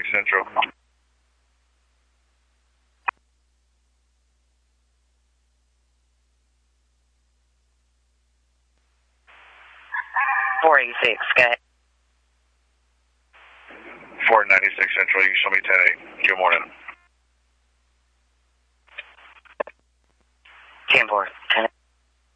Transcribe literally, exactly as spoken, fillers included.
Central. four eighty-six, go ahead. four ninety-six Central, you can show me ten eight.